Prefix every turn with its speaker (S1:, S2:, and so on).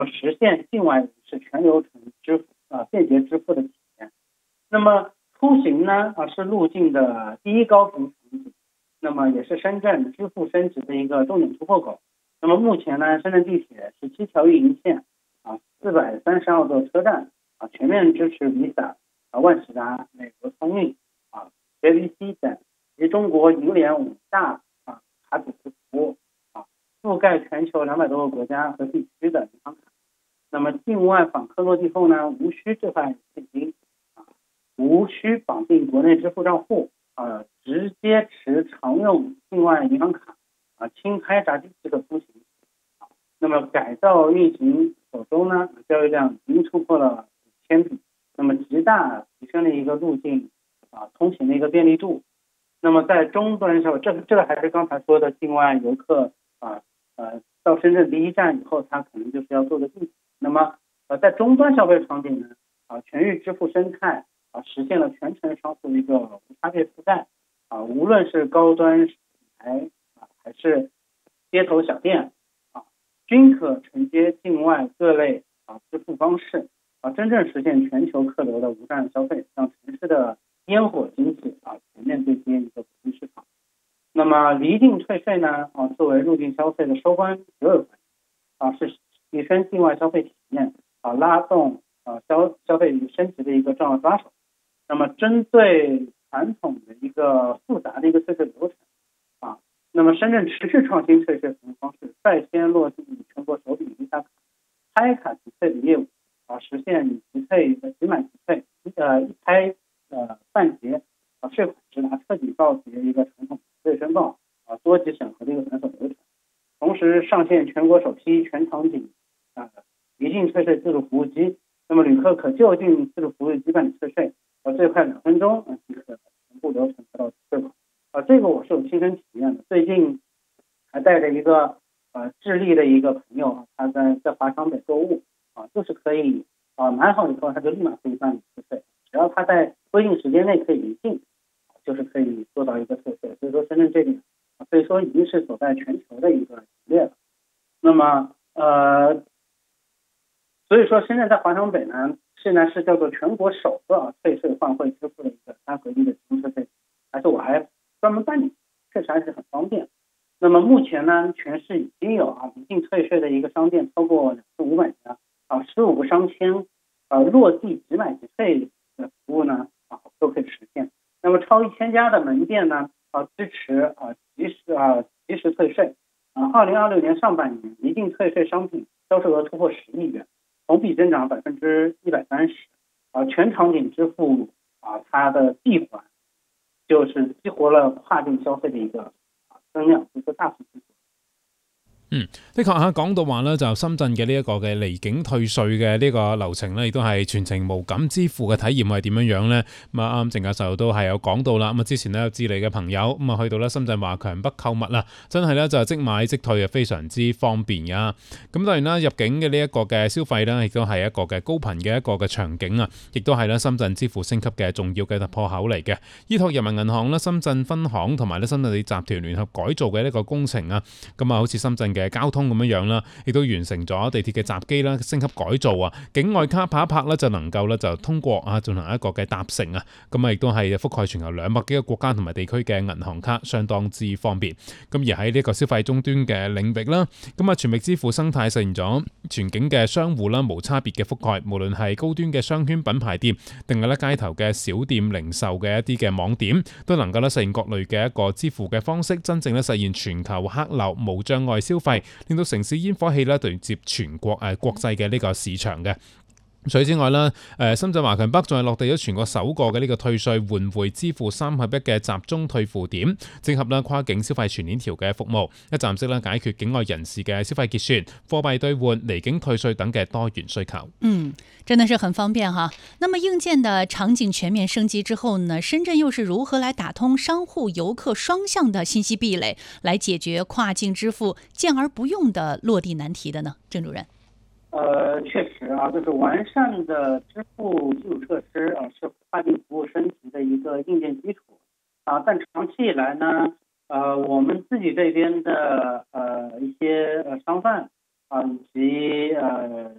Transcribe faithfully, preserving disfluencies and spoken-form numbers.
S1: 实现境外人士全流程支付啊便捷支付的体验。那么出行呢啊是路径的第一高峰场景，那么也是深圳支付升级的一个重点突破口。那么目前呢，深圳地铁十七条运营线啊，四百三十二个车站啊，全面支持 Visa 啊、万事达、美国通运啊、J V C 等及中国银联五大啊卡组织服务啊，覆盖全球两百多个国家和地区的银行卡。那么境外访客落地后呢，无需置换现金啊，无需绑定国内支付账户啊，直接持常用境外银行卡啊，轻拍闸机即可出行。那么改造运行首周呢，交易量已经突破了五千笔，那么极大提升了一个路径啊通行的一个便利度。那么在终端上，这这个还是刚才说的境外游客啊呃到深圳第一站以后，他可能就是要坐的地铁。那么呃在终端消费场景呢啊，全域支付生态啊实现了全程商户的一个无差别覆盖啊，无论是高端品牌啊还是街头小店啊，均可承接境外各类啊支付方式啊，真正实现全球客流的无障碍消费，让城市的烟火经济啊全面对接一个国际市场。那么离境退税呢啊，作为入境消费的收官首尔环啊，是提升境外消费体验啊，拉动啊消消费升级的一个重要抓手。那么针对传统的一个复杂的一个退税流程啊，那么深圳持续创新退税服务方式，率先落地全国首笔 Visa 卡拍卡集退的业务啊，实现集退集满集退呃一拍呃半结啊税款直达，彻底告别一个传统税申报啊多级审核的一个繁琐流程。同时上线全国首批全场景啊离境退税自助服务机，那么旅客可就近自助服务机办理退税，呃最快两分钟啊即可全部流程得到退款。啊，这个我是有亲身体验的。最近还带着一个呃智利的一个朋友啊，他在在华强北购物啊，就是可以啊买好以后他就立马可以办理退税，只要他在规定时间内可以离境，就是可以做到一个退税。所以说深圳这点可以说已经是走在全球的一个前列了。那么呃，所以说深圳在华强北呢，现在是叫做全国首个啊退税换汇支付的一个三合一的集中退税，而且我还专门办理，确实还是很方便。那么目前呢，全市已经有啊离境退税的一个商店超过两千五百家啊，十五个商签呃落地即买即退的服务呢啊都可以实现。那么超一千家的门店呢啊支持啊及时啊及时退税啊。二零二六年上半年离境退税商品销售额突破十亿元，同比增长百分之一百三十啊，全场景支付啊它的闭环就是激活了跨境消費嘅一個增量，一個大幅增長。
S2: 嗯，的確嚇講到話咧，就深圳嘅呢一個嘅離境退稅嘅呢個流程咧，亦都係全程無感支付嘅體驗係點樣樣咧？咁啊啱鄭教授都係有講到啦。咁啊之前咧有智利嘅朋友咁啊去到咧深圳華強北購物啦，真係咧就即買即退啊，非常之方便噶。咁當然啦，入境嘅呢一個嘅消費咧，亦都係一個嘅高頻嘅一個嘅場景啊，亦都係咧深圳支付升級嘅重要嘅突破口嚟嘅。依託人民銀行咧深圳分行同埋咧深圳地集團聯合改造嘅呢個工程啊，咁啊好似深圳嘅嘅交通咁樣樣啦，亦都完成咗地鐵嘅閘機啦，升級改造啊，境外卡拍一拍咧就能夠咧就通過啊進行一個嘅搭乘啊，咁啊亦都係覆蓋全球兩百幾個國家同埋地區嘅銀行卡，相當之方便。咁而喺呢個消費終端嘅領域啦，咁啊全域支付生態實現咗全境嘅商戶啦無差別嘅覆蓋，無論係高端嘅商圈品牌店，定係咧街頭嘅小店零售嘅一啲嘅網點，都能夠咧實現各類嘅一個支付嘅方式，真正咧實現全球客流無障礙消費，令到城市煙火氣咧對接全國誒國際嘅呢個市場嘅。除此之外啦，誒深圳華強北仲係落地咗全國首個嘅呢個退稅換匯支付三合一嘅集中退付點，整合啦跨境消費全鏈條嘅服務，一站式啦解決境外人士嘅消費結算、貨幣兌換、離境退稅等嘅多元需求。
S3: 嗯，真的是很方便哈。那麼硬件的場景全面升級之後呢，深圳又是如何來打通商戶遊客雙向的信息壁壘，來解決跨境支付見而不用的落地難題的呢？鄭主任。
S1: 呃，确实啊，就是完善的支付基础设施啊，是跨境服务升级的一个硬件基础啊。但长期以来呢，呃，我们自己这边的呃一些呃商贩啊，以及呃